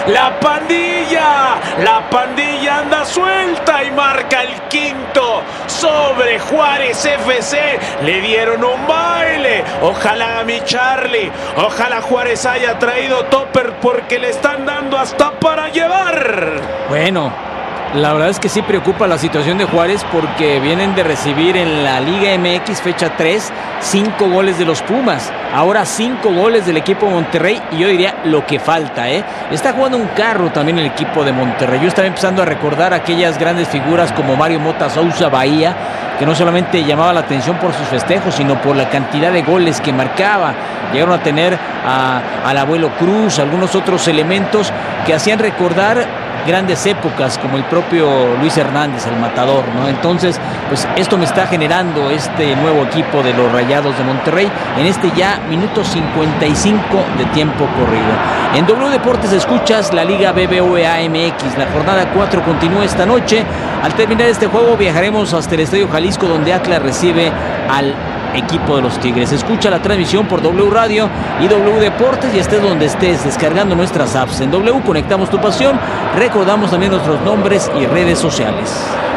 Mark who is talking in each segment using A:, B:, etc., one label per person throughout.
A: La pandilla anda suelta y marca el quinto sobre Juárez FC. Le dieron un baile. Ojalá mi Charlie, ojalá Juárez haya traído topper porque le están dando hasta para llevar.
B: Bueno, la verdad es que sí preocupa la situación de Juárez porque vienen de recibir en la Liga MX fecha 3 5 goles de los Pumas, ahora 5 goles del equipo de Monterrey y yo diría lo que falta, está jugando un carro también el equipo de Monterrey. Yo estaba empezando a recordar aquellas grandes figuras como Mario Mota Sousa Bahía, que no solamente llamaba la atención por sus festejos, sino por la cantidad de goles que marcaba. Llegaron a tener al Abuelo Cruz, algunos otros elementos que hacían recordar grandes épocas, como el propio Luis Hernández, el matador, ¿no? Entonces, pues esto me está generando este nuevo equipo de los Rayados de Monterrey en este ya minuto 55 de tiempo corrido. En W Deportes escuchas la Liga BBVA MX. La jornada 4 continúa esta noche. Al terminar este juego viajaremos hasta el Estadio Jalisco, donde Atlas recibe al equipo de los Tigres. Escucha la transmisión por W Radio y W Deportes y estés donde estés, descargando nuestras apps. En W conectamos tu pasión, recordamos también nuestros nombres y redes sociales.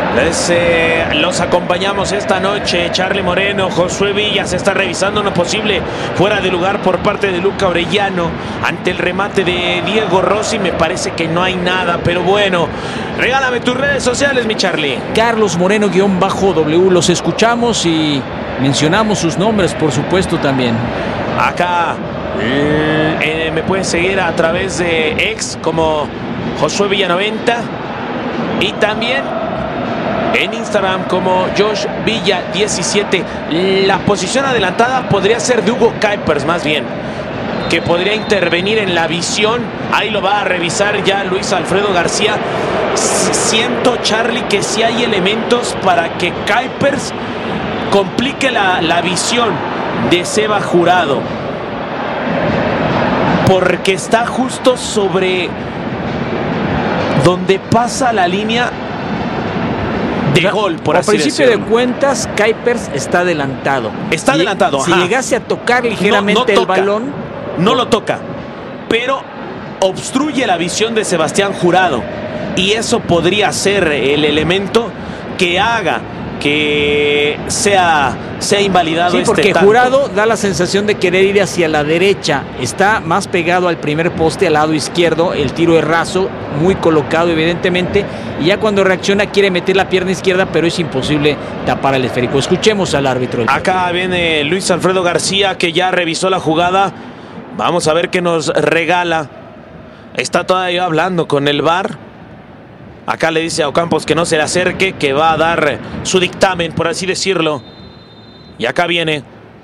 A: Los acompañamos esta noche. Charlie Moreno, Josué Villa. Se está revisando una posible fuera de lugar por parte de Luca Orellano ante el remate de Diego Rossi. Me parece que no hay nada, pero bueno, regálame tus redes sociales, mi Charlie.
B: Carlos Moreno _W. Los escuchamos y mencionamos sus nombres, por supuesto, también.
A: Acá me pueden seguir a través de X como Josué Villa 90 y también en Instagram como Josh Villa 17. La posición adelantada podría ser de Hugo Kuipers, más bien, que podría intervenir en la visión. Ahí lo va a revisar ya Luis Alfredo García. Siento, Charlie, que sí hay elementos para que Kuipers complique la visión de Seba Jurado, porque está justo sobre donde pasa la línea de gol, por así decirlo.
B: Por principio de cuentas, Kuipers está adelantado.
A: Está adelantado.
B: Si llegase a tocar ligeramente el balón,
A: no lo toca, pero obstruye la visión de Sebastián Jurado, y eso podría ser el elemento que haga que sea invalidado.
B: Sí, porque
A: tanto.
B: Jurado da la sensación de querer ir hacia la derecha, está más pegado al primer poste, al lado izquierdo. El tiro es raso, muy colocado evidentemente, y ya cuando reacciona quiere meter la pierna izquierda, pero es imposible tapar el esférico. Escuchemos al árbitro.
A: Acá viene Luis Alfredo García, que ya revisó la jugada. Vamos a ver qué nos regala. Está todavía hablando con el VAR. Acá le dice a Ocampos que no se le acerque, que va a dar su dictamen, por así decirlo. Y acá viene.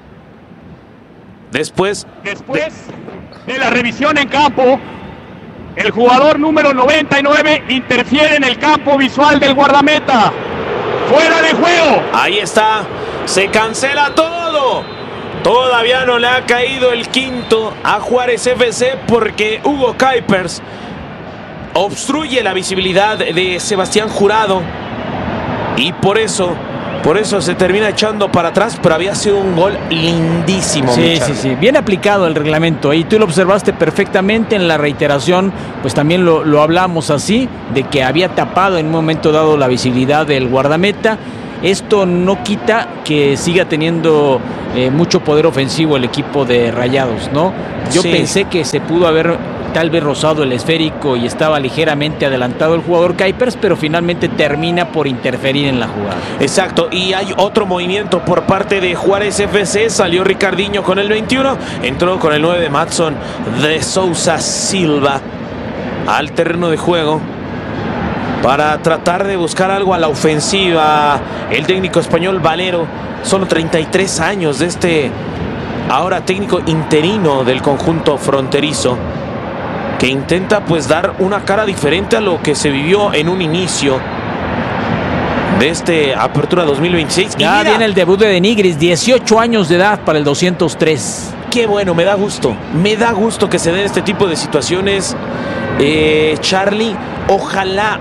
A: Después
C: de la revisión en campo, el jugador número 99 interfiere en el campo visual del guardameta. ¡Fuera de juego!
A: Ahí está. Se cancela todo. Todavía no le ha caído el quinto a Juárez FC porque Hugo Kuipers obstruye la visibilidad de Sebastián Jurado y por eso se termina echando para atrás, pero había sido un gol lindísimo.
B: Sí, bien aplicado el reglamento y tú lo observaste perfectamente en la reiteración, pues también lo hablamos así, de que había tapado en un momento dado la visibilidad del guardameta. Esto no quita que siga teniendo mucho poder ofensivo el equipo de Rayados, ¿no? Yo pensé que se pudo haber tal vez rozado el esférico y estaba ligeramente adelantado el jugador Kuipers, pero finalmente termina por interferir en la jugada.
A: Exacto, y hay otro movimiento por parte de Juárez FC. Salió Ricardinho con el 21, entró con el 9 de Madson de Sousa Silva al terreno de juego para tratar de buscar algo a la ofensiva. El técnico español Valero, solo 33 años de este ahora técnico interino del conjunto fronterizo, que intenta pues dar una cara diferente a lo que se vivió en un inicio de este Apertura 2026.
B: Ya viene el debut de Denigris, 18 años de edad para el 203.
A: Qué bueno, me da gusto que se den este tipo de situaciones, Charlie. Ojalá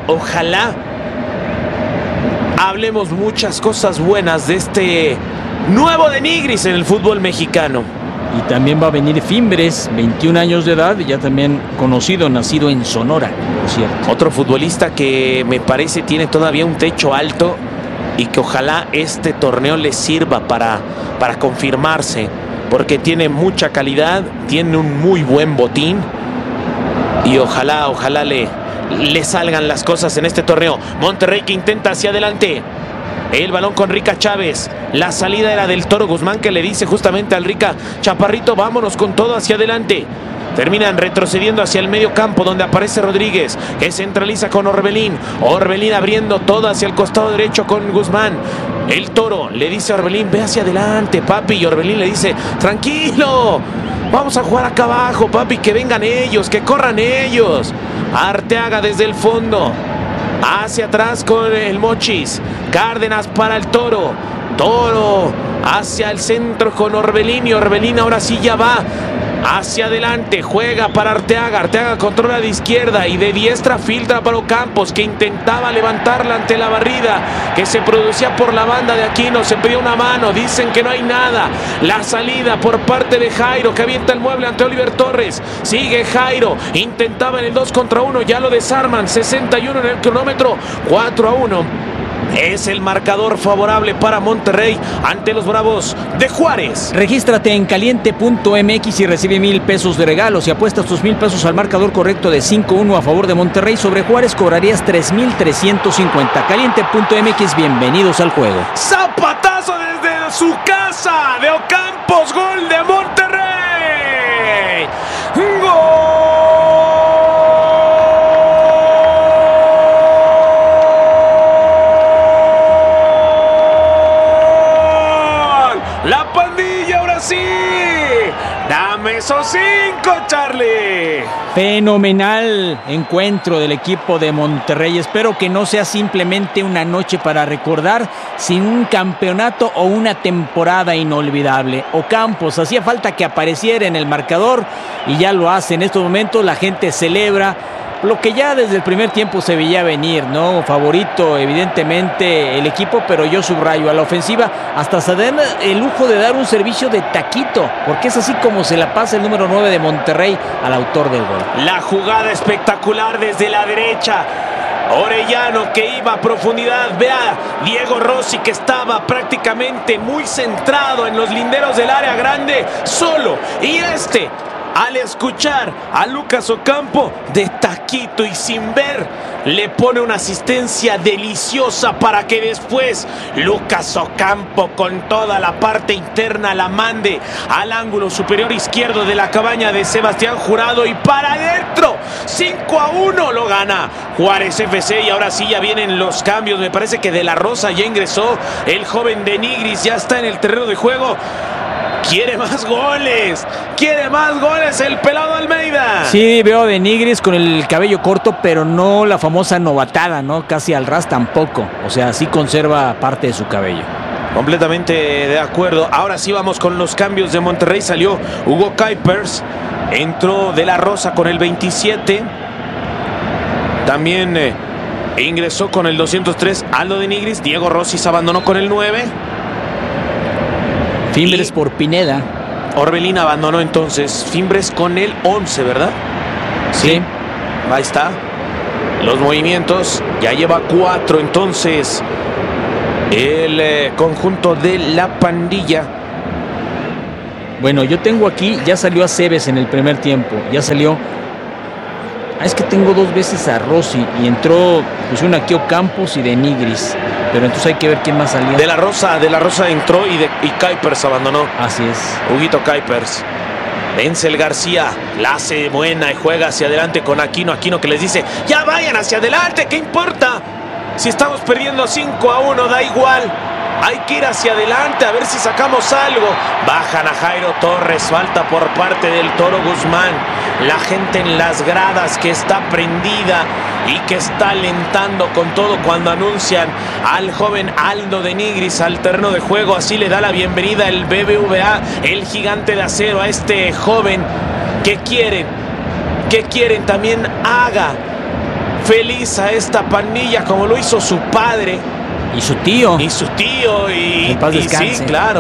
A: hablemos muchas cosas buenas de este nuevo Denigris en el fútbol mexicano.
B: Y también va a venir Fimbres, 21 años de edad, ya también conocido, nacido en Sonora, por cierto.
A: Otro futbolista que me parece tiene todavía un techo alto y que ojalá este torneo le sirva para confirmarse, porque tiene mucha calidad, tiene un muy buen botín y ojalá le salgan las cosas en este torneo. Monterrey que intenta hacia adelante. El balón con Rica Chávez. La salida era del Toro Guzmán, que le dice justamente al Rica: chaparrito, vámonos con todo hacia adelante. Terminan retrocediendo hacia el medio campo, donde aparece Rodríguez, que centraliza con Orbelín. Orbelín abriendo todo hacia el costado derecho con Guzmán. El Toro le dice a Orbelín: ve hacia adelante, papi. Y Orbelín le dice: tranquilo, vamos a jugar acá abajo, papi, que vengan ellos, que corran ellos. Arteaga desde el fondo. Hacia atrás con el Mochis. Cárdenas para el Toro. Toro hacia el centro con Orbelín. Y Orbelín ahora sí ya va hacia adelante. Juega para Arteaga. Arteaga controla de izquierda y de diestra filtra para Ocampos, que intentaba levantarla ante la barrida que se producía por la banda de Aquino. Se pidió una mano. Dicen que no hay nada. La salida por parte de Jairo, que avienta el mueble ante Oliver Torres. Sigue Jairo. Intentaba en el 2 contra 1. Ya lo desarman. 61 en el cronómetro. 4-1. Es el marcador favorable para Monterrey ante los Bravos de Juárez.
B: Regístrate en caliente.mx y recibe 1,000 pesos de regalo. Si apuestas tus 1,000 pesos al marcador correcto de 5-1 a favor de Monterrey sobre Juárez, cobrarías 3,350. Caliente.mx, bienvenidos al juego.
A: Zapatazo desde su casa de Ocampos. Gol de Monterrey. ¡Gol! La pandilla ahora sí. Dame esos 5, Charlie.
B: Fenomenal encuentro del equipo de Monterrey. Espero que no sea simplemente una noche para recordar, sino un campeonato o una temporada inolvidable. Ocampos hacía falta que apareciera en el marcador y ya lo hace. En estos momentos la gente celebra lo que ya desde el primer tiempo se veía venir, ¿no? Favorito, evidentemente, el equipo, pero yo subrayo a la ofensiva. Hasta se dan el lujo de dar un servicio de taquito, porque es así como se la pasa el número 9 de Monterrey al autor del gol.
A: La jugada espectacular desde la derecha. Orellano que iba a profundidad. Vea Diego Rossi, que estaba prácticamente muy centrado en los linderos del área grande, solo. Y al escuchar a Lucas Ocampo, de taquito y sin ver, le pone una asistencia deliciosa para que después Lucas Ocampo con toda la parte interna la mande al ángulo superior izquierdo de la cabaña de Sebastián Jurado y para adentro. 5-1 lo gana Juárez FC. Y ahora sí ya vienen los cambios. Me parece que De La Rosa ya ingresó. El joven de Nigris ya está en el terreno de juego. Quiere más goles el pelado Almeida.
B: Sí, veo de Nigris con el cabello corto, pero no la famosa novatada, ¿no? Casi al ras tampoco. O sea, sí conserva parte de su cabello.
A: Completamente de acuerdo. Ahora sí vamos con los cambios de Monterrey. Salió Hugo Kuipers. Entró De La Rosa con el 27. También ingresó con el 203 Aldo de Nigris. Diego Rossi se abandonó con el 9.
B: Fimbres por Pineda.
A: Orbelín abandonó entonces. Fimbres con el 11, ¿verdad?
B: Sí.
A: Ahí está. Los movimientos. Ya lleva 4 entonces el conjunto de la pandilla.
B: Bueno, yo tengo aquí, ya salió Aceves en el primer tiempo. Ya salió. Es que tengo 2 veces a Rossi y entró, pusieron aquí Ocampos y de Nigris. Pero entonces hay que ver quién más salía.
A: De la Rosa entró y Kuipers abandonó.
B: Así es.
A: Huguito Kuipers. Denzel García la hace buena y juega hacia adelante con Aquino. Aquino que les dice: ya vayan hacia adelante, ¿qué importa? Si estamos perdiendo 5-1, da igual. Hay que ir hacia adelante a ver si sacamos algo. Bajan a Jairo Torres. Falta por parte del Toro Guzmán. La gente en las gradas que está prendida y que está alentando con todo cuando anuncian al joven Aldo de Nigris al terreno de juego. Así le da la bienvenida el BBVA, el gigante de acero, a este joven que quieren también haga feliz a esta pandilla como lo hizo su padre.
B: Y su tío.
A: Y en paz descanse. Sí, claro.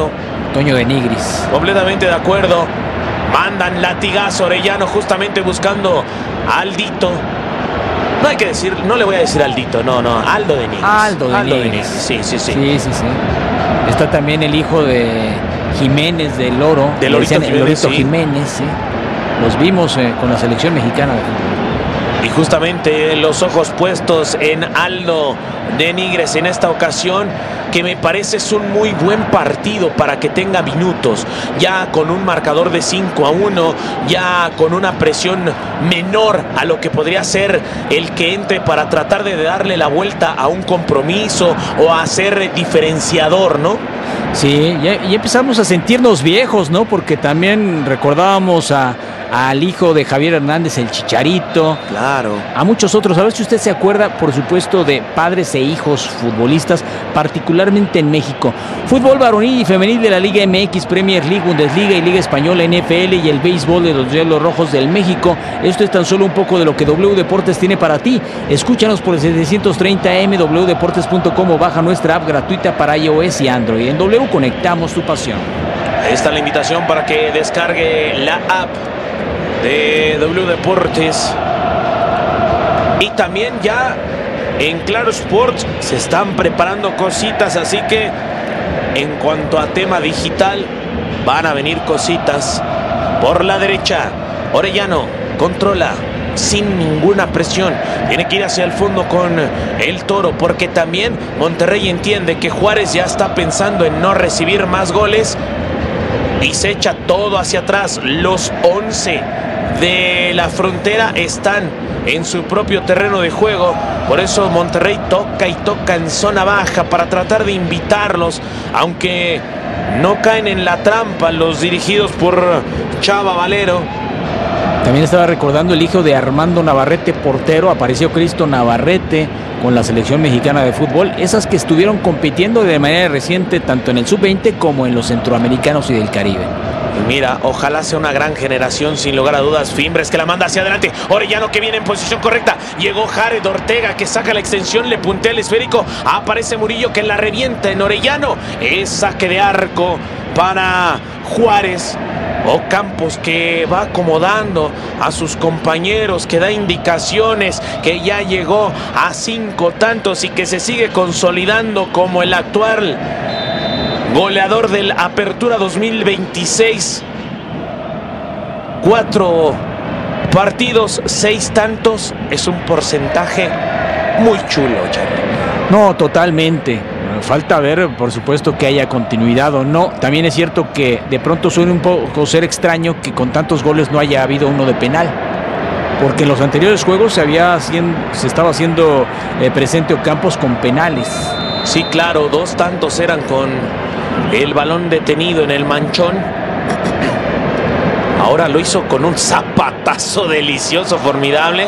B: Toño de Nigris.
A: Completamente de acuerdo. Mandan latigazo Orellano justamente buscando a Aldito. No hay que decir, no le voy a decir Aldito, no, Aldo de Nigris.
B: Aldo de Nigris.
A: Sí.
B: Sí. Está también el hijo de Jiménez del Loro.
A: De Lorito Jiménez,
B: Lorito
A: sí.
B: Jiménez, sí. Los vimos con la selección mexicana de fútbol.
A: Y justamente los ojos puestos en Aldo de Nigris en esta ocasión, que me parece es un muy buen partido para que tenga minutos, ya con un marcador de 5-1, ya con una presión menor a lo que podría ser el que entre para tratar de darle la vuelta a un compromiso o a ser diferenciador, ¿no?
B: Sí, ya empezamos a sentirnos viejos, ¿no? Porque también recordábamos al hijo de Javier Hernández, el Chicharito.
A: Claro.
B: A muchos otros. A ver si usted se acuerda, por supuesto, de padres e hijos futbolistas, particularmente en México. Fútbol varonil y femenil de la Liga MX, Premier League, Bundesliga y Liga Española, NFL y el béisbol de los Diablos Rojos del México. Esto es tan solo un poco de lo que W Deportes tiene para ti. Escúchanos por el 730M, wdeportes.com, o baja nuestra app gratuita para iOS y Android. En W conectamos tu pasión.
A: Ahí está la invitación para que descargue la app de W Deportes. Y también ya en Claro Sports se están preparando cositas, así que en cuanto a tema digital van a venir cositas. Por la derecha, Orellano controla sin ninguna presión, tiene que ir hacia el fondo con el Toro, porque también Monterrey entiende que Juárez ya está pensando en no recibir más goles y se echa todo hacia atrás. Los 11 de la frontera están en su propio terreno de juego, por eso Monterrey toca y toca en zona baja para tratar de invitarlos, aunque no caen en la trampa los dirigidos por Chava Valero.
B: También estaba recordando el hijo de Armando Navarrete, portero. Apareció Cristo Navarrete con la selección mexicana de fútbol, esas que estuvieron compitiendo de manera reciente tanto en el Sub-20 como en los centroamericanos y del Caribe.
A: Mira, ojalá sea una gran generación, sin lugar a dudas. Fimbres que la manda hacia adelante, Orellano que viene en posición correcta, llegó Jared Ortega que saca la extensión, le puntea el esférico, aparece Murillo que la revienta en Orellano, es saque de arco para Juárez. Campos que va acomodando a sus compañeros, que da indicaciones, que ya llegó a 5 tantos y que se sigue consolidando como el actual goleador del Apertura 2026. 4 partidos, 6 tantos, es un porcentaje muy chulo, Charlie.
B: No, totalmente. Falta ver, por supuesto, que haya continuidad o no. También es cierto que de pronto suena un poco ser extraño que con tantos goles no haya habido uno de penal, porque en los anteriores juegos se estaba haciendo presente Ocampos con penales.
A: Sí, claro, 2 tantos eran con el balón detenido en el manchón. Ahora lo hizo con un zapatazo delicioso, formidable.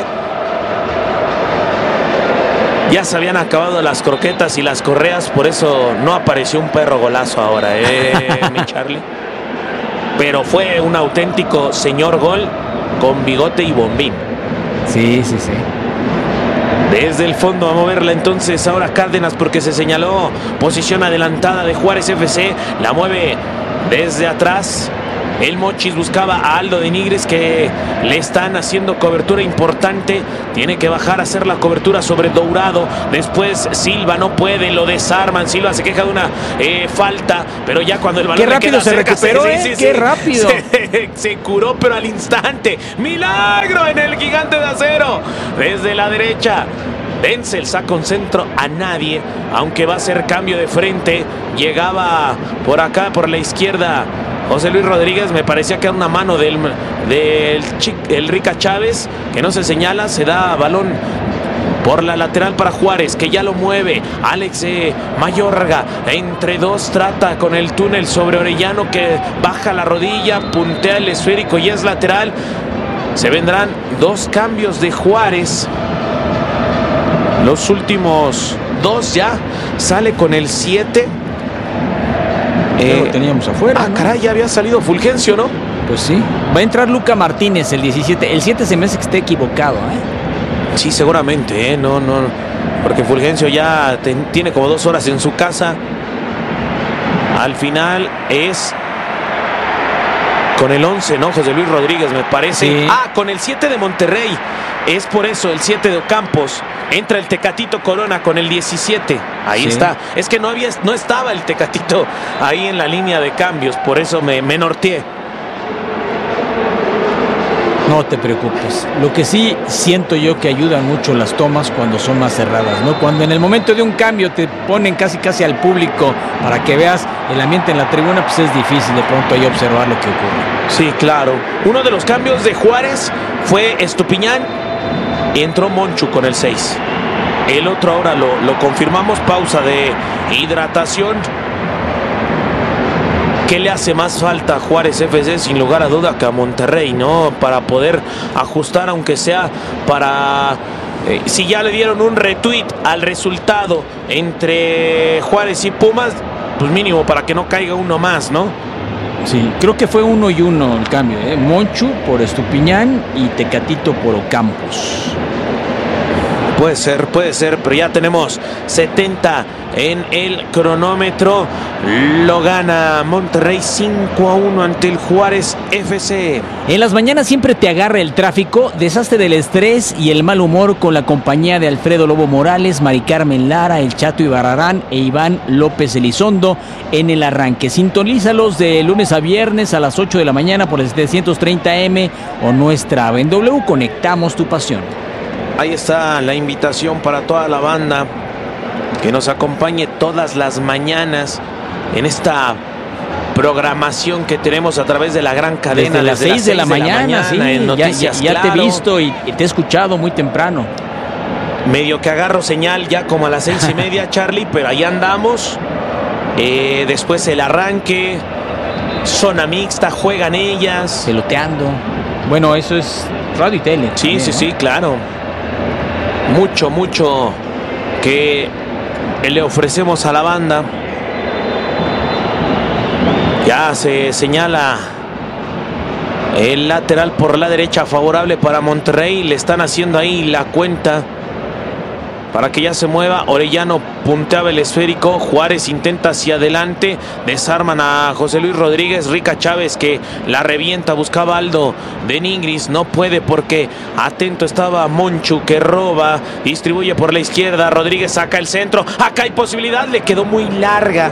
A: Ya se habían acabado las croquetas y las correas, por eso no apareció un perro golazo ahora, mi Charlie. Pero fue un auténtico señor gol con bigote y bombín.
B: Sí.
A: Desde el fondo a moverla entonces ahora Cárdenas, porque se señaló posición adelantada de Juárez FC. La mueve desde atrás. El Mochis buscaba a Aldo de Nigris, que le están haciendo cobertura importante. Tiene que bajar a hacer la cobertura sobre Dourado. Después Silva no puede, lo desarman. Silva se queja de una falta, pero ya cuando el balón
B: qué rápido se recuperó, qué rápido.
A: Se curó, pero al instante. ¡Milagro en el Gigante de Acero! Desde la derecha. Denzel saca un centro a nadie, aunque va a ser cambio de frente. Llegaba por acá, por la izquierda, José Luis Rodríguez. Me parecía que era una mano del Rica Chávez, que no se señala. Se da balón por la lateral para Juárez, que ya lo mueve Alex Mayorga. Entre dos trata con el túnel sobre Orellano, que baja la rodilla, puntea el esférico y es lateral. Se vendrán 2 cambios de Juárez. Los últimos 2 ya. Sale con el 7.
B: Lo teníamos afuera, ¿no?
A: Caray, ya había salido Fulgencio, ¿no?
B: Pues sí. Va a entrar Luca Martínez, el 17. El 7 se me hace que esté equivocado,
A: Sí, seguramente, No. Porque Fulgencio ya tiene como 2 horas en su casa. Al final es con el 11, ¿no? José Luis Rodríguez, me parece.
B: Sí.
A: Con el 7 de Monterrey. Es por eso el 7 de Ocampos. Entra el Tecatito Corona con el 17. Ahí está. Es que no estaba el Tecatito ahí en la línea de cambios. Por eso me norteé.
B: No te preocupes. Lo que sí siento yo que ayudan mucho las tomas cuando son más cerradas, ¿no? Cuando en el momento de un cambio te ponen casi al público para que veas el ambiente en la tribuna, pues es difícil de pronto ahí observar lo que ocurre.
A: Sí, claro. Uno de los cambios de Juárez fue Estupiñán y entró Monchu con el 6. El otro ahora lo confirmamos. Pausa de hidratación. ¿Qué le hace más falta a Juárez FC? Sin lugar a duda que a Monterrey, ¿no? Para poder ajustar, aunque sea para... si ya le dieron un retweet al resultado entre Juárez y Pumas, pues mínimo para que no caiga uno más, ¿no?
B: Sí, creo que fue 1 y 1 el cambio, ¿eh? Monchu por Estupiñán y Tecatito por Ocampos.
A: Puede ser, pero ya tenemos 70 en el cronómetro. Lo gana Monterrey 5-1 ante el Juárez FC.
B: En las mañanas siempre te agarra el tráfico, deshazte del estrés y el mal humor con la compañía de Alfredo Lobo Morales, Mari Carmen Lara, El Chato Ibarrarán e Iván López Elizondo en el arranque. Sintonízalos de lunes a viernes a las 8 de la mañana por el 730M o nuestra app. En W conectamos tu pasión.
A: Ahí está la invitación para toda la banda que nos acompañe todas las mañanas en esta programación que tenemos a través de la gran cadena.
B: Desde las 6 de la mañana, sí,
A: en Noticias
B: ya te he
A: Claro.
B: visto y te he escuchado muy temprano.
A: Medio que agarro señal ya como a las 6:30, Charlie, pero ahí andamos. Después el arranque, zona mixta, juegan ellas.
B: Peloteando. Bueno, eso es radio y tele.
A: Sí,
B: también,
A: sí,
B: ¿no?
A: sí, claro. Mucho que le ofrecemos a la banda. Ya se señala el lateral por la derecha favorable para Monterrey. Le están haciendo ahí la cuenta para que ya se mueva. Orellano punteaba el esférico. Juárez intenta hacia adelante. Desarman a José Luis Rodríguez. Rica Chávez que la revienta. Buscaba Aldo de Nigris. No puede porque atento estaba Monchu que roba. Distribuye por la izquierda. Rodríguez saca el centro. Acá hay posibilidad. Le quedó muy larga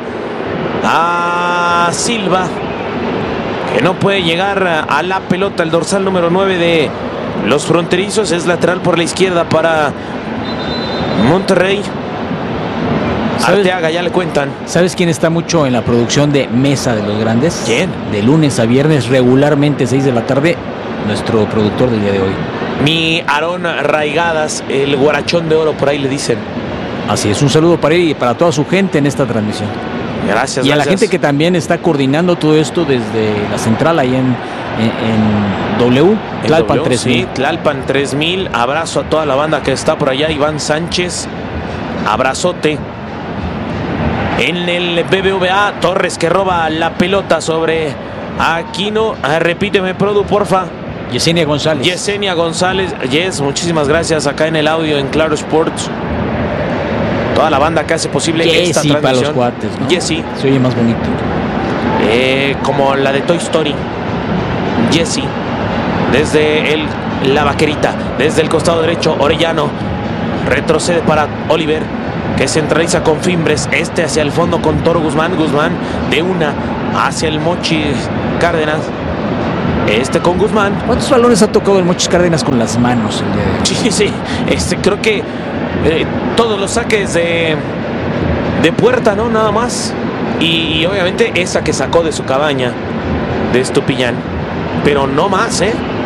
A: a Silva, que no puede llegar a la pelota. El dorsal número 9 de los fronterizos. Es lateral por la izquierda para Monterrey. Arteaga, ya le cuentan.
B: ¿Sabes quién está mucho en la producción de Mesa de los Grandes?
A: ¿Quién?
B: De lunes a viernes, regularmente 6 de la tarde, nuestro productor del día de hoy.
A: Mi Aarón Raigadas, el guarachón de oro, por ahí le dicen.
B: Así es, un saludo para él y para toda su gente en esta transmisión.
A: Gracias.
B: Y a la gente que también está coordinando todo esto desde la central ahí en W, Tlalpan
A: W,
B: 3000.
A: Sí, Tlalpan 3000. Abrazo a toda la banda que está por allá. Iván Sánchez, abrazote. En el BBVA, Torres que roba la pelota sobre Aquino. Repíteme, Produ, porfa.
B: Yesenia González.
A: Yesenia González. Yes, muchísimas gracias acá en el audio en Claro Sports. Toda la banda que hace posible esta
B: Jessie
A: transmisión.
B: para los cuates, ¿no?
A: Jessie.
B: Se oye más bonito.
A: Como la de Toy Story. Jessie. Desde la vaquerita. Desde el costado derecho, Orellano. Retrocede para Oliver, que centraliza con Fimbres. Hacia el fondo con Toro Guzmán. Guzmán de una hacia el Mochi Cárdenas. Con Guzmán.
B: ¿Cuántos balones ha tocado el Mochis Cárdenas con las manos el día de hoy?
A: Sí. Creo que todos los saques de puerta, ¿no? Nada más. Y obviamente esa que sacó de su cabaña de Estupiñán. Pero no más,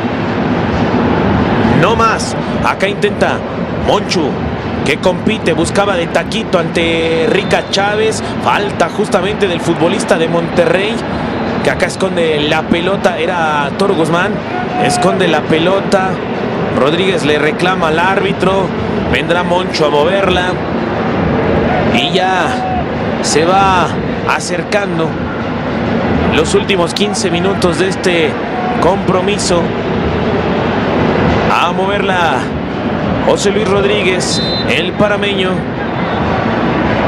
A: No más. Acá intenta Monchu, que compite, buscaba de taquito ante Rica Chávez. Falta justamente del futbolista de Monterrey, que acá esconde la pelota. Era Toro Guzmán. Esconde la pelota. Rodríguez le reclama al árbitro. Vendrá Monchu a moverla. Y ya se va acercando los últimos 15 minutos de este compromiso. A moverla José Luis Rodríguez, el parameño, que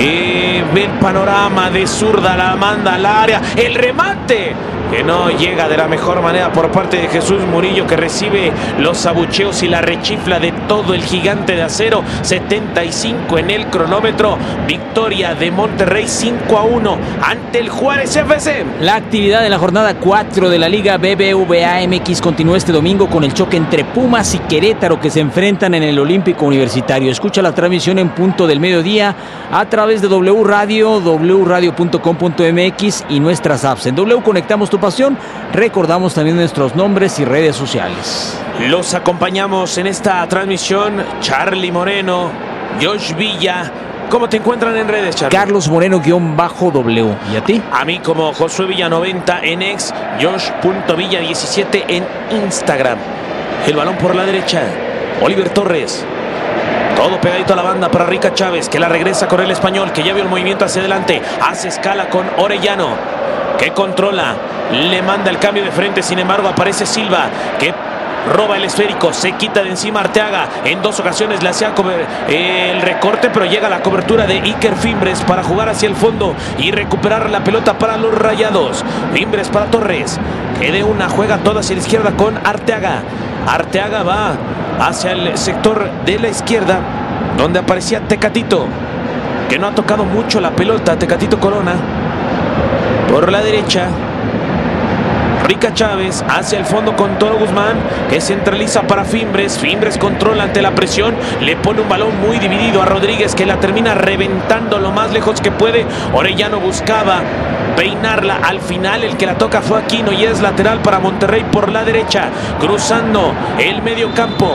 A: el panorama de zurda, la manda al área. El remate que no llega de la mejor manera por parte de Jesús Murillo, que recibe los abucheos y la rechifla de todo el gigante de acero. 75 en el cronómetro. Victoria de Monterrey 5-1 ante el Juárez FC.
B: La actividad de la jornada 4 de la Liga BBVA MX continúa este domingo con el choque entre Pumas y Querétaro, que se enfrentan en el Olímpico Universitario. Escucha la transmisión en punto del mediodía a través de W Radio, wradio.com.mx y nuestras apps. En W conectamos tu pasión. Recordamos también nuestros nombres y redes sociales.
A: Los acompañamos en esta transmisión Charlie Moreno, Josh Villa. ¿Cómo te encuentran en redes, Charlie?
B: Carlos Moreno-W. ¿Y a ti?
A: A mí como Josué Villa 90 en ex, Josh.Villa 17 en Instagram. El balón por la derecha, Oliver Torres. Todo pegadito a la banda para Rica Chávez, que la regresa con el español, que ya vio el movimiento hacia adelante. Hace escala con Orellano, que controla, le manda el cambio de frente. Sin embargo aparece Silva, que roba el esférico, se quita de encima Arteaga. En 2 ocasiones le hacía el recorte, pero llega la cobertura de Iker Fimbres para jugar hacia el fondo y recuperar la pelota para los Rayados. Fimbres para Torres, que de una juega toda hacia la izquierda con Arteaga. Arteaga va hacia el sector de la izquierda, donde aparecía Tecatito, que no ha tocado mucho la pelota. Tecatito Corona por la derecha. Rica Chávez hacia el fondo con Toro Guzmán, que centraliza para Fimbres. Fimbres controla ante la presión, le pone un balón muy dividido a Rodríguez, que la termina reventando lo más lejos que puede. Orellano buscaba peinarla, al final el que la toca fue Aquino y es lateral para Monterrey por la derecha, cruzando el medio campo.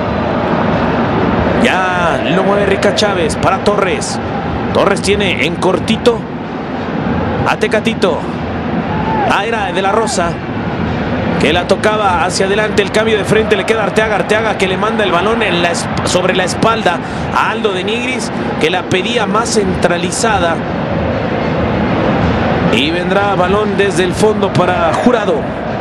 A: Ya lo mueve Rica Chávez para Torres. Torres tiene en cortito a Tecatito. Era de la Rosa, que la tocaba hacia adelante. El cambio de frente le queda a Arteaga. Arteaga, que le manda el balón sobre la espalda a Aldo de Nigris, que la pedía más centralizada. Y vendrá balón desde el fondo para Jurado.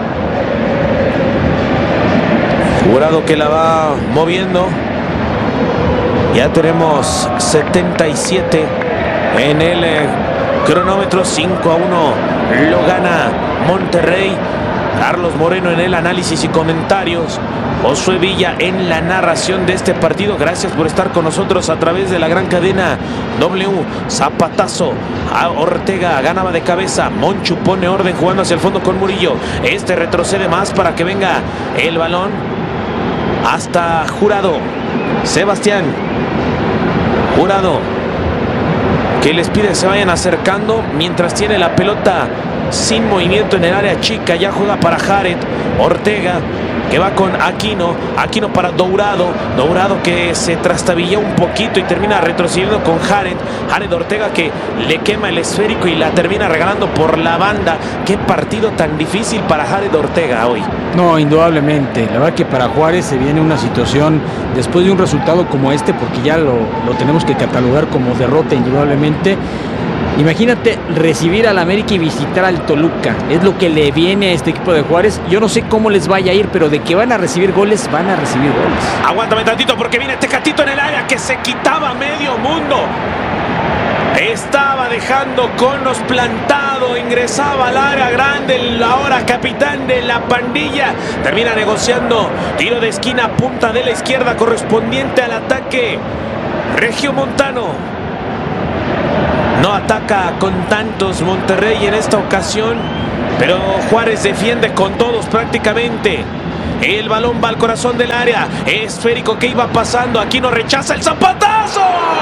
A: Jurado, que la va moviendo. Ya tenemos 77 en el cronómetro. 5-1 lo gana Monterrey. Carlos Moreno en el análisis y comentarios. Josué Villa en la narración de este partido. Gracias por estar con nosotros a través de la gran cadena W. Zapatazo a Ortega, ganaba de cabeza. Monchu pone orden jugando hacia el fondo con Murillo. Este retrocede más para que venga el balón hasta Jurado. Sebastián Jurado, que les pide que se vayan acercando mientras tiene la pelota sin movimiento en el área chica. Ya juega para Jared Ortega, que va con Aquino. Aquino para Dourado. Dourado, que se trastabilla un poquito y termina retrocediendo con Jared. Jared Ortega, que le quema el esférico y la termina regalando por la banda. Qué partido tan difícil para Jared Ortega hoy.
B: No, indudablemente. La verdad que para Juárez se viene una situación después de un resultado como este, porque ya lo tenemos que catalogar como derrota indudablemente. Imagínate recibir al América y visitar al Toluca. Es lo que le viene a este equipo de Juárez. Yo no sé cómo les vaya a ir, pero de que van a recibir goles, van a recibir goles.
A: Aguántame tantito, porque viene Tecatito en el área, que se quitaba medio mundo. Estaba dejando conos plantado, ingresaba al área grande, el ahora capitán de la pandilla. Termina negociando tiro de esquina, punta de la izquierda, correspondiente al ataque regiomontano. No ataca con tantos Monterrey en esta ocasión, pero Juárez defiende con todos prácticamente. El balón va al corazón del área, esférico que iba pasando. Aquino rechaza el zapatazo.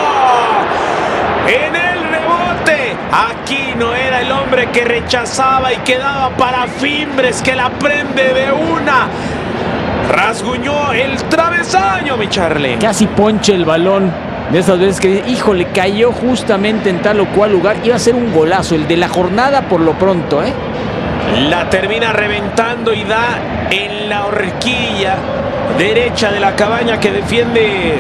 A: En el rebote, Aquino era el hombre que rechazaba y quedaba para Fimbres, que la prende de una. Rasguñó el travesaño, mi Charlie.
B: Casi ponche el balón. De esas veces que, híjole, cayó justamente en tal o cual lugar. Iba a ser un golazo, el de la jornada por lo pronto, ¿eh?
A: La termina reventando y da en la horquilla derecha de la cabaña que defiende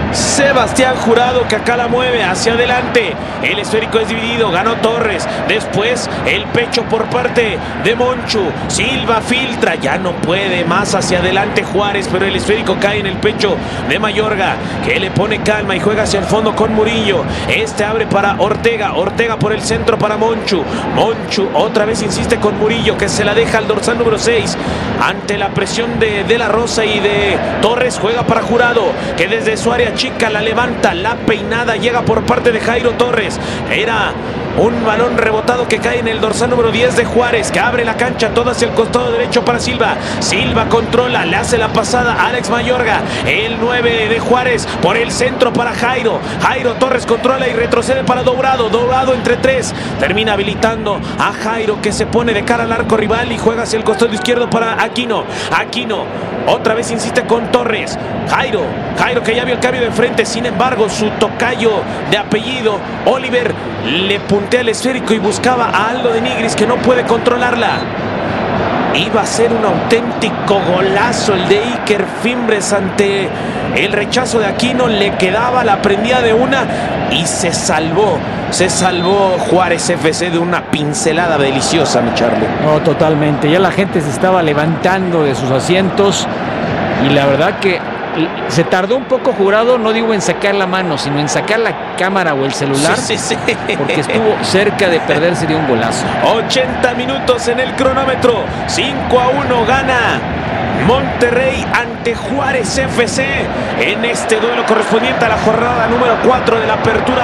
A: Sebastián Jurado, que acá la mueve hacia adelante. El esférico es dividido, ganó Torres. Después el pecho por parte de Monchu. Silva filtra, ya no puede más hacia adelante Juárez, pero el esférico cae en el pecho de Mayorga, que le pone calma y juega hacia el fondo con Murillo. Este abre para Ortega. Ortega por el centro para Monchu. Monchu otra vez insiste con Murillo, que se la deja al dorsal número 6. Ante la presión de la Rosa y de Torres, juega para Jurado, que desde su área chica la levanta, la peinada llega por parte de Jairo Torres. Era un balón rebotado que cae en el dorsal número 10 de Juárez, que abre la cancha todo hacia el costado derecho para Silva. Silva controla, le hace la pasada a Alex Mayorga. El 9 de Juárez por el centro para Jairo. Jairo Torres controla y retrocede para Dourado. Dourado entre 3. Termina habilitando a Jairo, que se pone de cara al arco rival y juega hacia el costado izquierdo para Aquino. Aquino otra vez insiste con Torres. Jairo que ya vio el cambio de frente. Sin embargo, su tocayo de apellido, Oliver, le puntea el esférico y buscaba a Aldo de Nigris, que no puede controlarla. Iba a ser un auténtico golazo el de Iker Fimbres ante el rechazo de Aquino. Le quedaba, la prendía de una y se salvó. Se salvó Juárez FC de una pincelada deliciosa, mi Charlie.
B: No, totalmente. Ya la gente se estaba levantando de sus asientos y la verdad que se tardó un poco Jurado, no digo en sacar la mano, sino en sacar la cámara o el celular,
A: sí.
B: porque estuvo cerca de perderse de un golazo.
A: 80 minutos en el cronómetro. 5-1 gana Monterrey ante Juárez FC en este duelo correspondiente a la jornada número 4 de la Apertura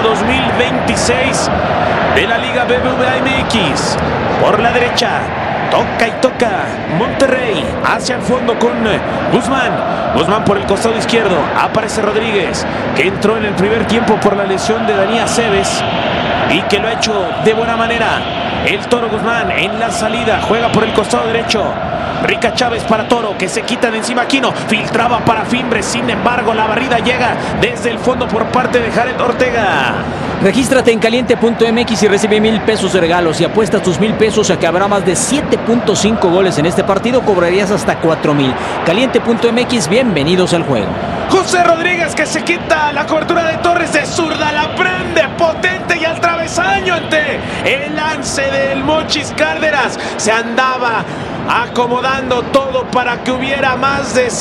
A: 2026 de la Liga BBVA MX. Por la derecha toca Monterrey hacia el fondo con Guzmán por el costado izquierdo. Aparece Rodríguez, que entró en el primer tiempo por la lesión de Dani Aceves y que lo ha hecho de buena manera. El Toro Guzmán en la salida juega por el costado derecho. Rica Chávez para Toro, que se quita de encima Aquino. Filtraba para Fimbres, sin embargo la barrida llega desde el fondo por parte de Jared Ortega.
B: Regístrate en caliente.mx y recibe 1,000 pesos de regalos. Si apuestas tus 1,000 pesos a que habrá más de 7.5 goles en este partido, cobrarías hasta 4,000. Caliente.mx, bienvenidos al juego.
A: José Rodríguez, que se quita la cobertura de Torres de zurda, la prende potente y al travesaño ante el lance del Mochis Cárdenas. Se andaba acomodando todo para que hubiera más de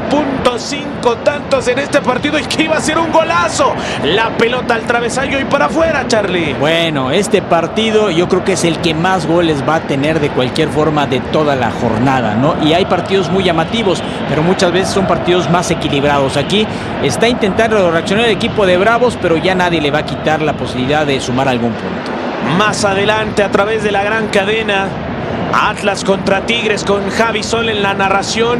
A: 6.5 tantos en este partido y que iba a ser un golazo. La pelota al travesaño y para afuera, Charlie.
B: Bueno, este partido yo creo que es el que más goles va a tener de cualquier forma de toda la jornada, ¿no? Y hay partidos muy llamativos, pero muchas veces son partidos más equilibrados. Aquí está intentando reaccionar el equipo de Bravos, pero ya nadie le va a quitar la posibilidad de sumar algún punto.
A: Más adelante, a través de la gran cadena, Atlas contra Tigres, con Javi Sol en la narración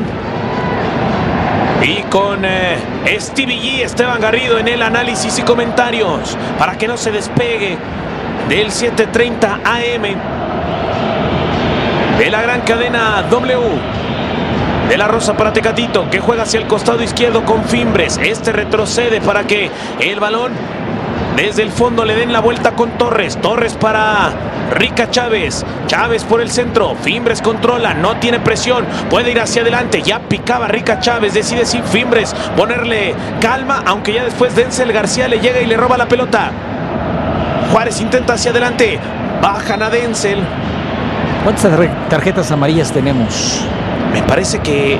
A: y con Stevie G, Esteban Garrido en el análisis y comentarios, para que no se despegue del 7:30 AM de la gran cadena W. De la Rosa para Tecatito, que juega hacia el costado izquierdo con Fimbres. Este retrocede para que el balón desde el fondo le den la vuelta con Torres. Torres para Rica Chávez. Chávez por el centro. Fimbres controla, no tiene presión. Puede ir hacia adelante. Ya picaba Rica Chávez. Decide sin Fimbres ponerle calma, aunque ya después Denzel García le llega y le roba la pelota. Juárez intenta hacia adelante. Bajan a Denzel.
B: ¿Cuántas tarjetas amarillas tenemos?
A: Me parece que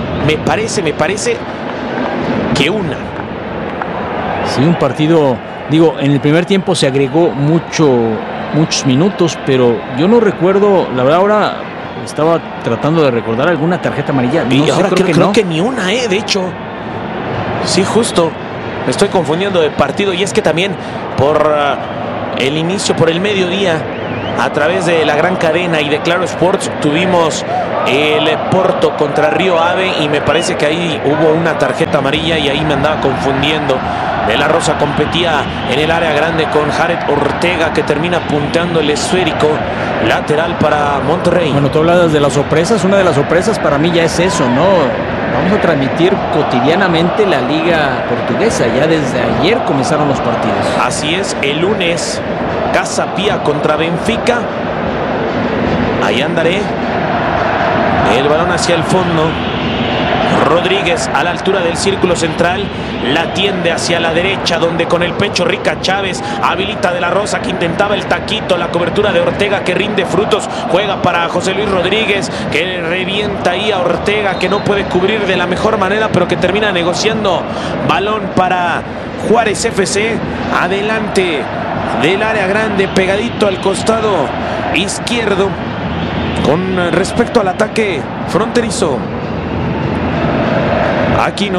A: una.
B: Sí, un partido, digo, en el primer tiempo se agregó muchos minutos, pero yo no recuerdo, la verdad ahora estaba tratando de recordar alguna tarjeta amarilla.
A: Y no ahora sé, creo que ni una, de hecho. Sí, justo. Me estoy confundiendo de partido y es que también por el inicio, por el mediodía, a través de la gran cadena y de Claro Sports, tuvimos el Porto contra Río Ave y me parece que ahí hubo una tarjeta amarilla y ahí me andaba confundiendo. De la Rosa competía en el área grande con Jared Ortega, que termina punteando el esférico lateral para Monterrey.
B: Bueno, tú hablas de las sorpresas. Una de las sorpresas para mí ya es eso, ¿no? Vamos a transmitir cotidianamente la Liga Portuguesa. Ya desde ayer comenzaron los partidos.
A: Así es, el lunes Casa Pía contra Benfica. Ahí andaré. El balón hacia el fondo. Rodríguez a la altura del círculo central, la tiende hacia la derecha, donde con el pecho Rica Chávez habilita De la Rosa, que intentaba el taquito, la cobertura de Ortega que rinde frutos, juega para José Luis Rodríguez, que revienta ahí a Ortega, que no puede cubrir de la mejor manera, pero que termina negociando. Balón para Juárez FC, adelante del área grande, pegadito al costado izquierdo, con respecto al ataque fronterizo. Aquino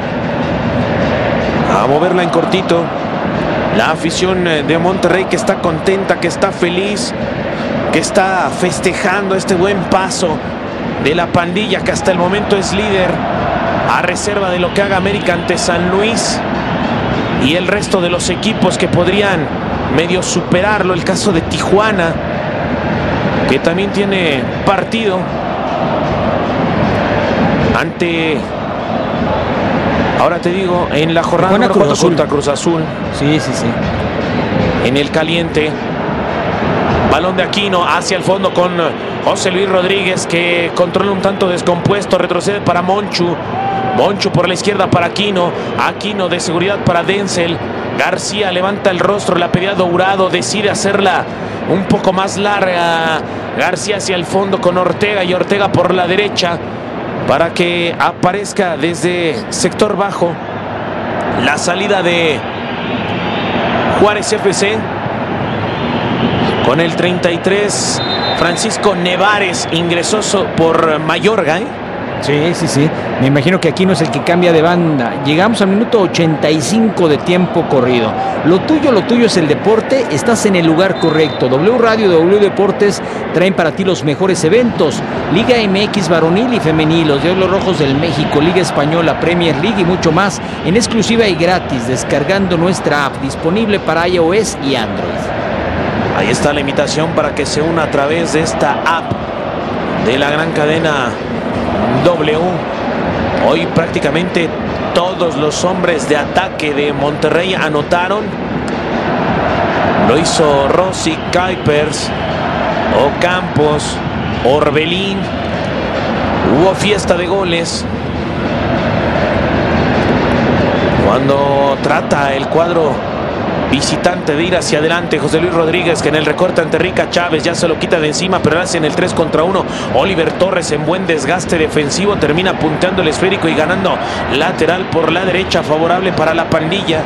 A: a moverla en cortito. La afición de Monterrey, que está contenta, que está feliz, que está festejando este buen paso de la pandilla, que hasta el momento es líder, a reserva de lo que haga América ante San Luis y el resto de los equipos que podrían medio superarlo. El caso de Tijuana, que también tiene partido ante, ahora te digo, en la jornada número 4 contra Cruz Azul.
B: Sí.
A: En el caliente. Balón de Aquino hacia el fondo con José Luis Rodríguez, que controla un tanto descompuesto, retrocede para Monchu. Monchu por la izquierda para Aquino. Aquino de seguridad para Denzel. García levanta el rostro, la pedía Dourado, decide hacerla un poco más larga. García hacia el fondo con Ortega, y Ortega por la derecha para que aparezca desde sector bajo la salida de Juárez FC. Con el 33, Francisco Nevares ingresó por Mayorga, ¿eh?
B: Sí. Me imagino que Aquino es el que cambia de banda. Llegamos al minuto 85 de tiempo corrido. Lo tuyo es el deporte. Estás en el lugar correcto. W Radio, W Deportes traen para ti los mejores eventos. Liga MX varonil y femenil, los Diablos Rojos del México, Liga Española, Premier League y mucho más en exclusiva y gratis, descargando nuestra app, disponible para iOS y Android.
A: Ahí está la invitación para que se una a través de esta app de la gran cadena W. Hoy prácticamente todos los hombres de ataque de Monterrey anotaron. Lo hizo Rossi, Kuipers, Ocampos, Orbelín. Hubo fiesta de goles. Cuando trata el cuadro visitante de ir hacia adelante, José Luis Rodríguez, que en el recorte ante Rica Chávez ya se lo quita de encima, pero hace en el 3 contra 1. Oliver Torres, en buen desgaste defensivo, termina punteando el esférico y ganando lateral por la derecha, favorable para la pandilla,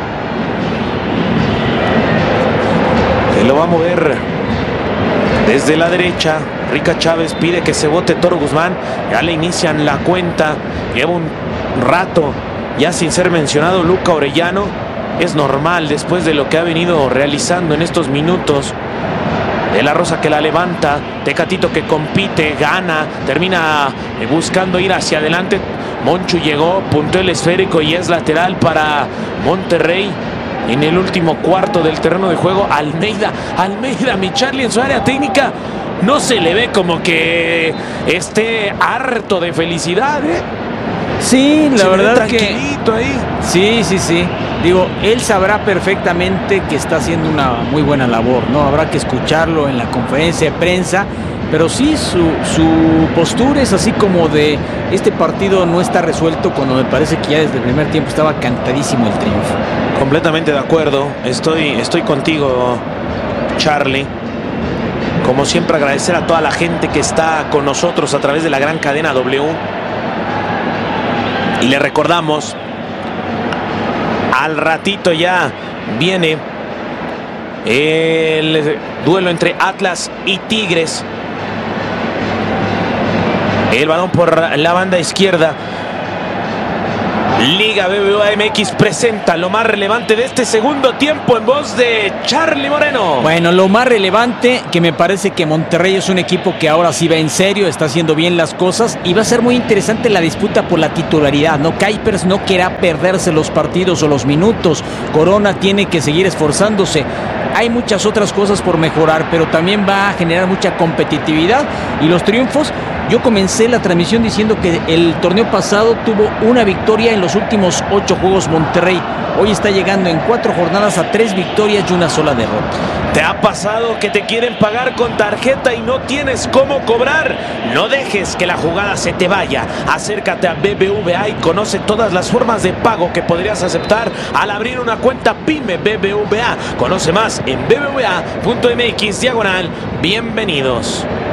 A: que lo va a mover desde la derecha. Rica Chávez pide que se bote Toro Guzmán. Ya le inician la cuenta. Lleva un rato ya sin ser mencionado Luca Orellano. Es normal después de lo que ha venido realizando en estos minutos. De la Rosa, que la levanta. Tecatito, que compite, gana, termina buscando ir hacia adelante. Monchu llegó, punteó el esférico y es lateral para Monterrey. En el último cuarto del terreno de juego, Almeida, mi Charlie, en su área técnica. No se le ve como que esté harto de felicidad, ¿eh?
B: Sí, la verdad que
A: ahí.
B: Sí. Digo, él sabrá perfectamente que está haciendo una muy buena labor, ¿no? Habrá que escucharlo en la conferencia de prensa, pero sí, su postura es así como de este partido no está resuelto, cuando me parece que ya desde el primer tiempo estaba cantadísimo el triunfo.
A: Completamente de acuerdo. Estoy contigo, Charlie. Como siempre, agradecer a toda la gente que está con nosotros a través de la gran cadena W. Y le recordamos, al ratito ya viene el duelo entre Atlas y Tigres. El balón por la banda izquierda. Liga BBVA MX presenta lo más relevante de este segundo tiempo en voz de Charlie Moreno.
B: Bueno, lo más relevante, que me parece que Monterrey es un equipo que ahora sí va en serio, está haciendo bien las cosas y va a ser muy interesante la disputa por la titularidad, ¿no? Kuipers no querrá perderse los partidos o los minutos. Corona tiene que seguir esforzándose. Hay muchas otras cosas por mejorar, pero también va a generar mucha competitividad y los triunfos Yo comencé la transmisión diciendo que el torneo pasado tuvo una victoria en los últimos 8 juegos Monterrey. Hoy está llegando en 4 jornadas a 3 victorias y una sola derrota.
A: ¿Te ha pasado que te quieren pagar con tarjeta y no tienes cómo cobrar? No dejes que la jugada se te vaya. Acércate a BBVA y conoce todas las formas de pago que podrías aceptar al abrir una cuenta PYME BBVA. Conoce más en bbva.mx/bienvenidos.